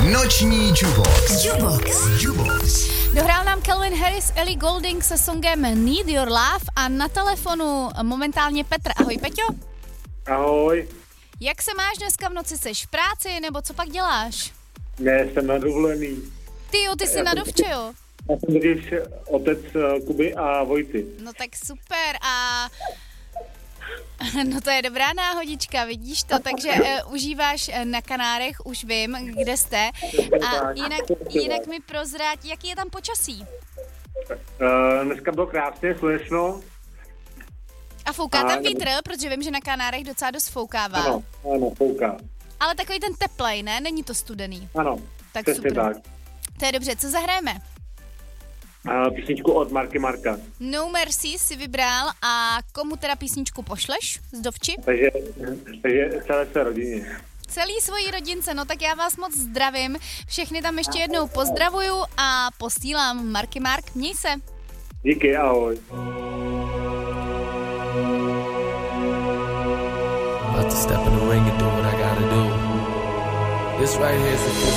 Noční Jubox. Dohrál nám Calvin Harris, Ellie Goulding se songem Need Your Love a na telefonu momentálně Petr. Ahoj, Peťo. Ahoj. Jak se máš dneska v noci? Seš v práci nebo co pak děláš? Ne, jsem na dovolený. Ty jsi na dovče, jo? Já jsem totiž otec Kuby a Vojty. No tak super a... No to je dobrá náhodička, vidíš to, takže užíváš na Kanárech, už vím, kde jste. A jinak mi prozrať, jaký je tam počasí? Dneska bylo krásně, slunečno. A fouká tam vítr, protože vím, že na Kanárech docela dost foukává. Ano, fouká. Ale takový ten teplej, ne? Není to studený. Ano, tak super. Tak. To je dobře, co zahrajeme? Písničku od Marky Marka. No Mercy si vybral a komu teda písničku pošleš z dovči? Takže celé své rodině. Celý svojí rodince, no tak já vás moc zdravím. Všechny tam ještě jednou pozdravuju a posílám. Marky Mark, měj se. Díky, ahoj. About to step in the ring and do what I gotta do. This right here is